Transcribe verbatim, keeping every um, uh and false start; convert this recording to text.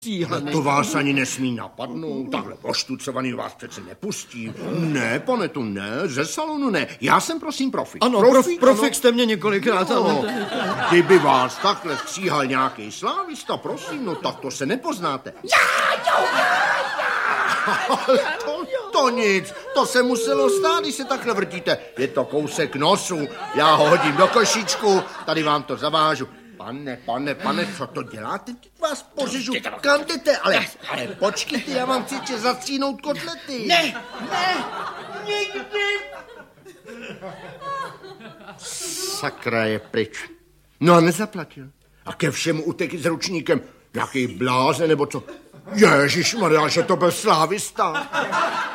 No to vás ani nesmí napadnout. Takhle poštucovaný vás přece nepustí. Ne, pane, to ne, ze salonu ne. Já jsem prosím profik. Ano, profik, profik jste mě několikrát, no, ale... Kdyby vás takhle stříhal nějaký slávista, prosím, no tak to se nepoznáte. Já, jo, já, já. Ale to, to nic, to se muselo stát, když se takhle vrtíte. Je to kousek nosu, já ho hodím do košíčku, tady vám to zavážu. Pane, pane, pane, co to děláte? Teď vás pořežu. Kam jdete? Ale, ale počkejte, já vám chci ještě zastříhnout kotlety. Ne, ne, nikdy. Sakra, je pryč. No a nezaplatil. A ke všemu utekl s ručníkem. Jaký blázen nebo co? Ježišmarja, že to byl slávista.